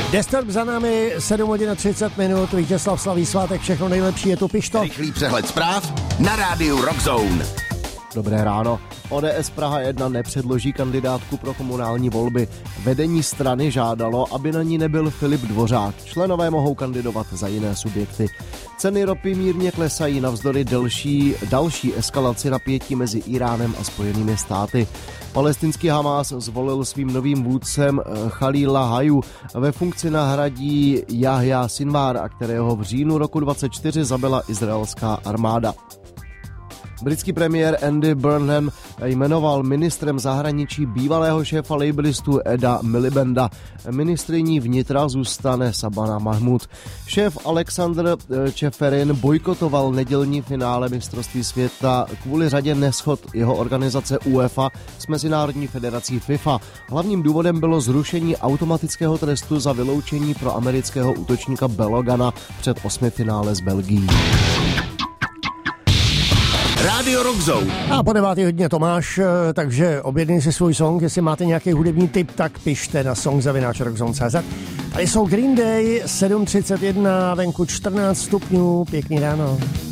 Destorp za námi, 7 hodin 30 minut, Vítězslav slaví svátek, všechno nejlepší, je tu Pišto. Rychlý přehled zpráv na rádiu Rockzone. Dobré ráno. ODS Praha 1 nepředloží kandidátku pro komunální volby. Vedení strany žádalo, aby na ní nebyl Filip Dvořák. Členové mohou kandidovat za jiné subjekty. Ceny ropy mírně klesají navzdory další eskalaci napětí mezi Iránem a Spojenými státy. Palestinský Hamás zvolil svým novým vůdcem Chalila Haju. Ve funkci nahradí Jahja Sinwara, kterého v říjnu roku 2024 zabila izraelská armáda. Britský premiér Andy Burnham jmenoval ministrem zahraničí bývalého šéfa labelistů Eda Milibanda. Ministryní vnitra zůstane Sabana Mahmud. Šéf Alexander Čeferin bojkotoval nedělní finále mistrovství světa kvůli řadě neshod jeho organizace UEFA s Mezinárodní federací FIFA. Hlavním důvodem bylo zrušení automatického trestu za vyloučení pro amerického útočníka Belogana před 8. finále s Belgií. Rádio Rockzone. A po 9. hodině Tomáš, takže objednej si svůj song, jestli máte nějaký hudební tip, tak pište na song@rockzone.cz. Tady jsou Green Day, 7:31, venku 14 stupňů, pěkný ráno.